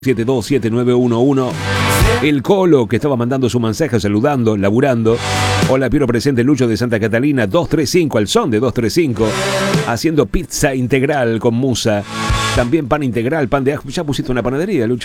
727911. El Colo, que estaba mandando su mensaje saludando, laburando. Hola, Piero presente, Lucho de Santa Catalina, 235, al son de 235. Haciendo pizza integral con musa. También pan integral, pan de ajo. Ya pusiste una panadería, Lucho.